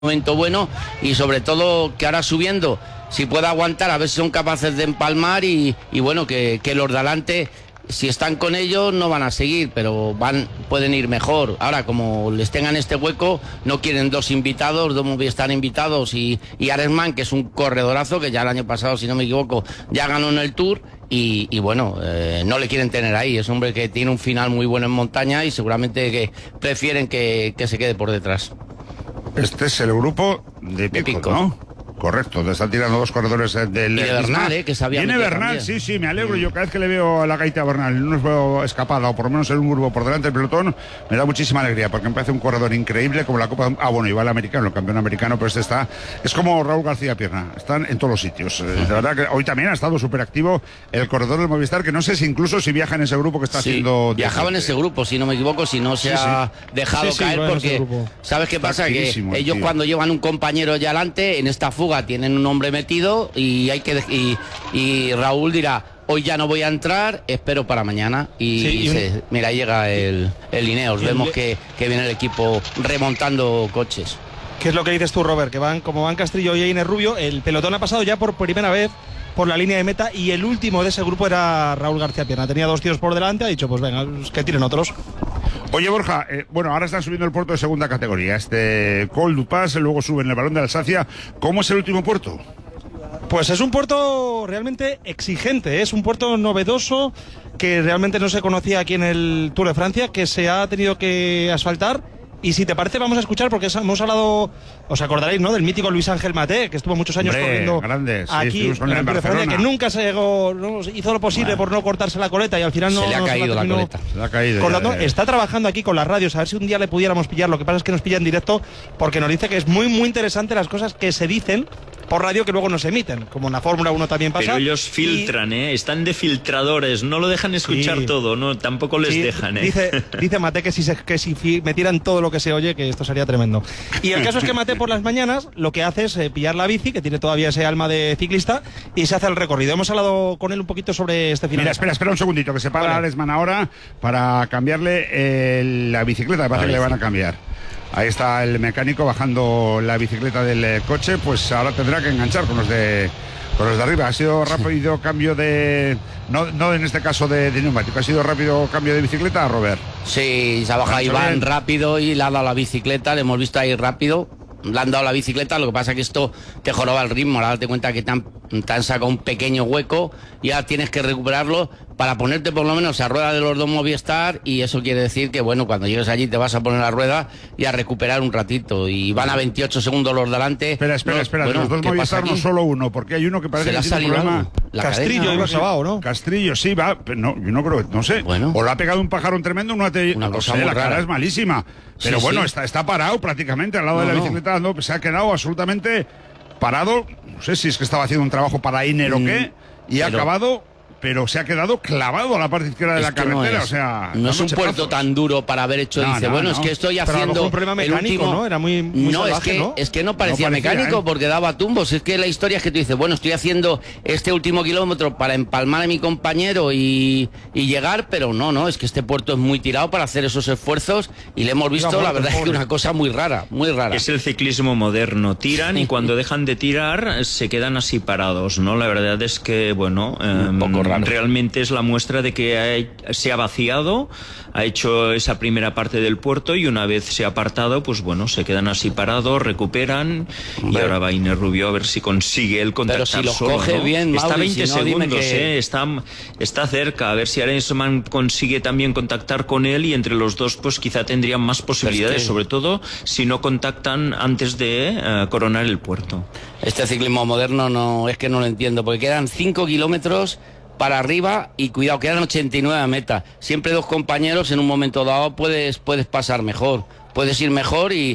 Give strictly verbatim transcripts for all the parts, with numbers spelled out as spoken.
momento bueno y sobre todo que ahora subiendo, si puede aguantar, a ver si son capaces de empalmar y, y bueno, que, que los de adelante, si están con ellos no van a seguir, pero van pueden ir mejor. Ahora, como les tengan este hueco, no quieren dos invitados, dos están invitados y, y Aresman, que es un corredorazo, que ya el año pasado, si no me equivoco, ya ganó en el Tour. Y, y bueno, eh, no le quieren tener ahí. Es un hombre que tiene un final muy bueno en montaña y seguramente que prefieren que, que se quede por detrás. Este es el grupo de Pico, de Pico. ¿no? Correcto, te están tirando dos corredores del... Y de Bernal, eh, que sabía... Viene Bernal, también. sí, sí, me alegro. Yo cada vez que le veo a la gaita a Bernal, no os veo escapada, o por lo menos en un grupo por delante del pelotón, me da muchísima alegría, porque me parece un corredor increíble, como la Copa... Ah, bueno, iba el americano, el campeón americano, pero este está... Es como Raúl García Pierna, están en todos los sitios. De verdad que hoy también ha estado súper activo el corredor del Movistar, que no sé si incluso si viaja en ese grupo que está sí, haciendo... viajaba en ese grupo, si no me equivoco, si no se sí, ha sí. dejado sí, sí, caer, porque... ¿Sabes qué pasa? Que ellos tío. cuando llevan un compañero ya adelante, en esta fuga tienen un hombre metido y hay que y, y Raúl dirá hoy ya no voy a entrar, espero para mañana y, sí, y un... se, mira ahí llega el, el Ineos, vemos el... que, que viene el equipo remontando coches. ¿Qué es lo que dices tú, Robert? Que van como van Castrillo y Einer Rubio, el pelotón ha pasado ya por primera vez por la línea de meta y el último de ese grupo era Raúl García Pierna, tenía dos tíos por delante, ha dicho pues venga, que tiren otros. Oye, Borja, eh, bueno, ahora están subiendo el puerto de segunda categoría, este Col du Pas, luego suben el Balón de Alsacia. ¿Cómo es el último puerto? Pues es un puerto realmente exigente, ¿eh? Es un puerto novedoso que realmente no se conocía aquí en el Tour de Francia, que se ha tenido que asfaltar. Y si te parece vamos a escuchar, porque hemos hablado, os acordaréis, ¿no?, del mítico Luis Ángel Maté, que estuvo muchos años Hombre, corriendo grande, sí, aquí en el Tour de Francia, que nunca se llegó, no, hizo lo posible bueno. por no cortarse la coleta y al final no se le ha no caído se la, la coleta. Se le ha caído. Cortando, ya, ya. Está trabajando aquí con las radios, a ver si un día le pudiéramos pillar. Lo que pasa es que nos pilla en directo, porque nos dice que es muy muy interesante las cosas que se dicen por radio que luego no se emiten, como en la Fórmula uno también pasa. Pero ellos filtran, y... ¿eh? Están de filtradores, no lo dejan escuchar sí. todo, no, tampoco les sí, dejan, ¿eh? Dice, dice Maté que si, se, que si metieran todo lo que se oye, que esto sería tremendo. Y el caso es que Maté por las mañanas lo que hace es eh, pillar la bici, que tiene todavía ese alma de ciclista, y se hace el recorrido. Hemos hablado con él un poquito sobre este final. Mira, espera, espera un segundito, que se para vale. Aresman ahora para cambiarle eh, la bicicleta, me parece que le van a cambiar. Ahí está el mecánico bajando la bicicleta del eh, coche, pues ahora tendrá que enganchar con los de con los de arriba. Ha sido rápido cambio de... No, no en este caso de, de neumático, ha sido rápido cambio de bicicleta, Robert. Sí, se ha bajado Iván bien. rápido y le ha dado la bicicleta, le hemos visto ahí rápido. Le han dado la bicicleta, lo que pasa es que esto te joroba el ritmo. Ahora date cuenta que te han, te han sacado un pequeño hueco y ya tienes que recuperarlo para ponerte por lo menos a rueda de los dos Movistar, y eso quiere decir que bueno, cuando llegues allí te vas a poner a rueda y a recuperar un ratito, y van a veintiocho segundos los delante. Espera, espera, no, espera, bueno, los dos Movistar no solo uno, porque hay uno que parece que tiene un problema. Castrillo iba sabado, ¿no? Castrillo, sí, va, pero no, yo no creo, no sé. Bueno. O le ha pegado un pajarón tremendo, una, te... una cosa no sé, la rara. cara es malísima. Pero sí, bueno, sí. Está, está parado prácticamente al lado no, de la bicicleta, no. No, se ha quedado absolutamente parado. No sé si es que estaba haciendo un trabajo para Iner mm, o qué, y pero... ha acabado... pero se ha quedado clavado a la parte izquierda de la carretera, no es, o sea... No es un puerto tan duro para haber hecho, no, dice, no, bueno, no. es que estoy pero haciendo... un problema mecánico, último... ¿no? Era muy, muy No, salvaje, es que, ¿no? es que no parecía, no parecía mecánico, ¿eh? Porque daba tumbos. Es que la historia es que tú dices, bueno, estoy haciendo este último kilómetro para empalmar a mi compañero y, y llegar, pero no, no, es que este puerto es muy tirado para hacer esos esfuerzos y le hemos visto, la verdad, es que una cosa muy rara, muy rara. Es el ciclismo moderno, tiran y cuando dejan de tirar se quedan así parados, ¿no? La verdad es que, bueno, eh, un poco raro. Realmente es la muestra de que ha, se ha vaciado, ha hecho esa primera parte del puerto y una vez se ha apartado, pues bueno, se quedan así parados, recuperan. Hombre. Y ahora va Iner Rubio a ver si consigue el contactar Pero si los solo, coge ¿no? bien, está Mauri, veinte si no, segundos, que... eh, está, está cerca, a ver si Aresman consigue también contactar con él y entre los dos pues quizá tendrían más posibilidades, es que... sobre todo si no contactan antes de uh, coronar el puerto. Este ciclismo moderno no es que no lo entiendo, porque quedan cinco kilómetros para arriba y cuidado, quedan ochenta y nueve a meta. Siempre dos compañeros, en un momento dado puedes, puedes pasar mejor, puedes ir mejor y,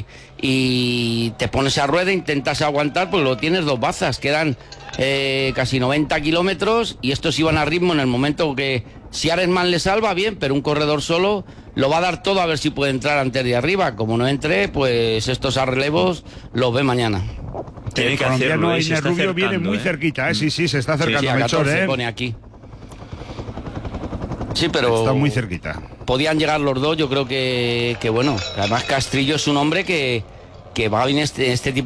y te pones a rueda, intentas aguantar, pues lo tienes dos bazas, quedan eh, casi noventa kilómetros y estos iban a ritmo en el momento que si Aresman le salva, bien, pero un corredor solo lo va a dar todo a ver si puede entrar antes de arriba. Como no entre, pues estos a relevos los ve mañana. Tiene el que hacerlo, eh, Iner Rubio viene muy ¿eh? cerquita, ¿eh? Sí, sí, se está acercando. Sí, sí, a Melchor, ¿eh? se pone aquí. Sí, pero... Está muy cerquita. Podían llegar los dos, yo creo que, que bueno, además Castrillo es un hombre que, que va bien este, este tipo